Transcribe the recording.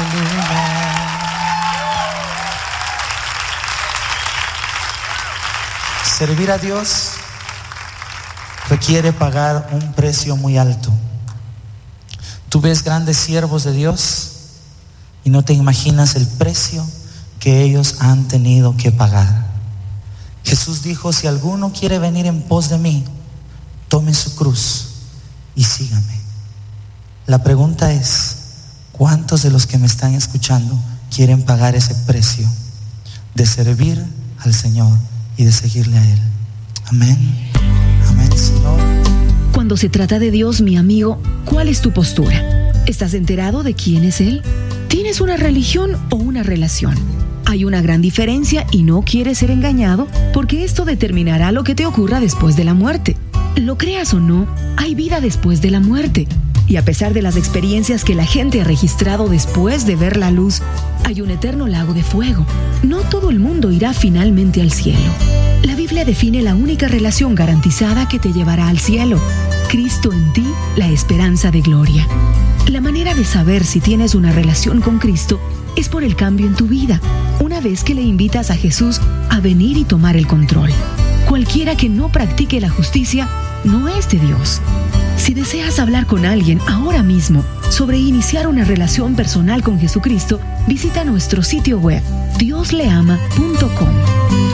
lugar. Servir a Dios requiere pagar un precio muy alto. Tú ves grandes siervos de Dios y no te imaginas el precio que ellos han tenido que pagar. Jesús dijo: si alguno quiere venir en pos de mí, tome su cruz y sígame. La pregunta es: ¿cuántos de los que me están escuchando quieren pagar ese precio de servir al Señor y de seguirle a Él? Amén. Amén, Señor. Cuando se trata de Dios, mi amigo, ¿cuál es tu postura? ¿Estás enterado de quién es Él? ¿Tienes una religión o una relación? Hay una gran diferencia y no quieres ser engañado, porque esto determinará lo que te ocurra después de la muerte. Lo creas o no, hay vida después de la muerte. Y a pesar de las experiencias que la gente ha registrado después de ver la luz, hay un eterno lago de fuego. No todo el mundo irá finalmente al cielo. La Biblia define la única relación garantizada que te llevará al cielo: Cristo en ti, la esperanza de gloria. La manera de saber si tienes una relación con Cristo es por el cambio en tu vida, una vez que le invitas a Jesús a venir y tomar el control. Cualquiera que no practique la justicia no es de Dios. Si deseas hablar con alguien ahora mismo sobre iniciar una relación personal con Jesucristo, visita nuestro sitio web diosleama.com.